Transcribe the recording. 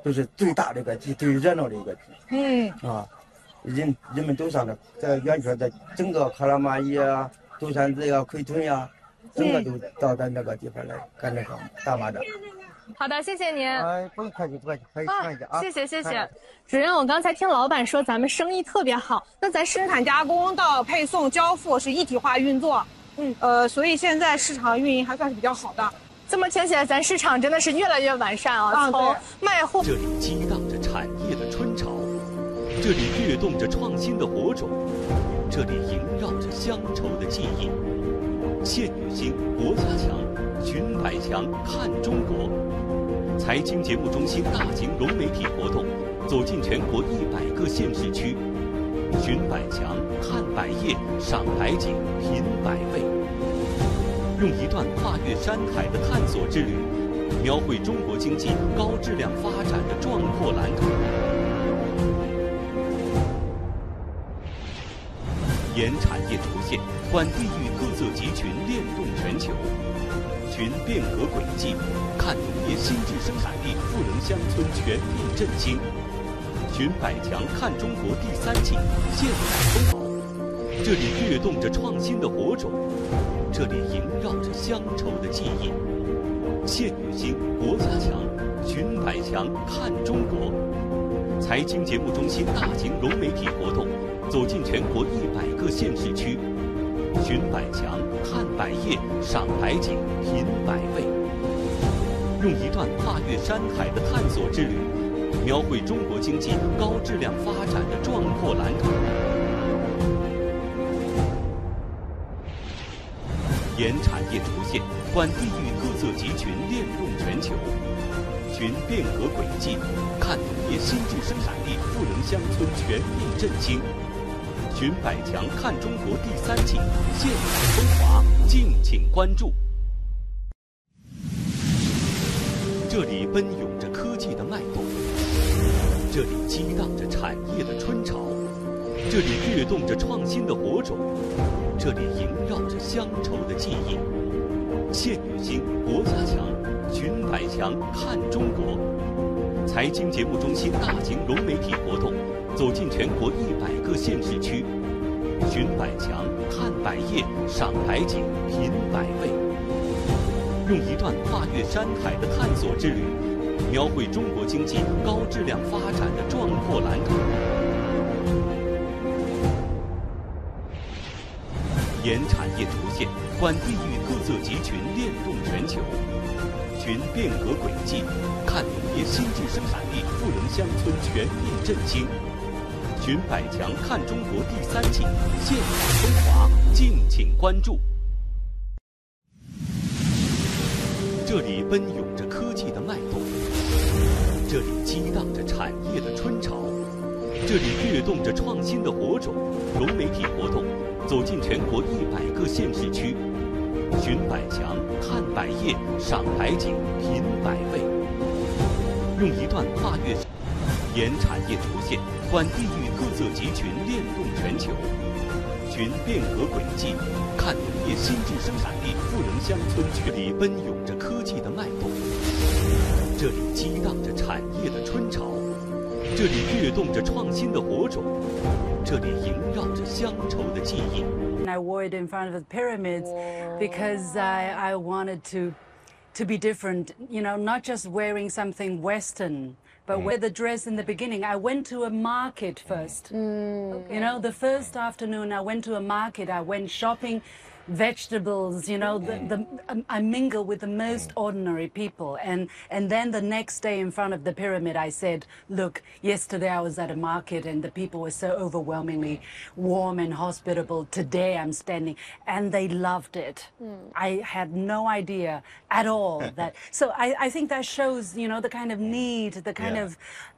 都是最大的一个集，最热闹的一个集。人们都上的，在原圈，在整个克拉玛依啊、舟山子呀、奎屯呀，整个都到咱那个地方来干那个大马的。 好的，谢谢您。 哎，不用客气，不客气，可以看一下啊。 谢谢谢谢。主任，我刚才听老板说咱们生意特别好，那咱生产加工到配送交付是一体化运作， 所以现在市场运营还算是比较好的。 这么听起来，咱市场真的是越来越完善啊！从卖货， 这里激荡着产业的春潮，这里跃动着创新的火种，这里萦绕着乡愁的记忆。县女星国家强，寻百强看中国。财经节目中心大型融媒体活动，走进全国100个县市区，寻百强，看百业，赏百景，品百味。用一段跨越山海的探索之旅，描绘中国经济高质量发展的壮阔蓝图。沿产业轴线，观地域各色集群链动全球，寻变革轨迹，看农业新质生产力赋能乡村全面振兴。寻百强，看中国第3季，现代风潮。这里跃动着创新的火种，这里萦绕着乡愁的记忆。县女星国家强，寻百强看中国。财经节目中心大型融媒体活动，走进全国100个县市区，寻百强，看百业，赏百景，品百味。用一段跨越山海的探索之旅，描绘中国经济高质量发展的壮阔蓝图。沿产业轴线，观地域各色集群链动全球，寻变革轨迹，看农业新质生产力赋能乡村全面振兴。寻百强，看中国第3季，现代风华，敬请关注。这里奔涌着科技的脉动，这里激荡着产业的春潮，这里跃动着创新的火种，这里萦绕着乡愁的记忆。县女星国家强，寻百强看中国。财经节目中心大型融媒体活动，走进全国100个县市区，寻百强，看百业，赏百景，品百味。用一段跨越山海的探索之旅，描绘中国经济高质量发展的壮阔蓝图。沿产业轴线，观地域各色集群链动全球，寻变革轨迹，看农业新质生产力赋能乡村全面振兴。寻百强，看中国第3季，现代风华，敬请关注。这里奔涌着科技的脉动，这里激荡着产业的春潮，这里跃动着创新的火种。融媒体活动，走进全国100个县市区，寻百强，看百业，赏百景，品百味。用一段跨越沿产业轴线，观地域各色集群链动全球，寻变革轨迹，看农业新质生产力赋能乡村。这里奔涌着科技的脉动，这里激荡着产业的春潮，这里跃动着创新的火种，这里萦绕着乡愁的记忆。 I wore it in front of the pyramids because I wanted to be different, you know, not just wearing something Western, but wear the dress in the beginning. I went to a market first. You know, the first afternoon I went to a market, I went shopping, vegetables, you know, I mingle with the most ordinary people. And then the next day in front of the pyramid, I said, look, yesterday I was at a market and the people were so overwhelmingly warm and hospitable. Today I'm standing, and they loved it. I had no idea at all that. So I think that shows, you know, the kind of need, the kind of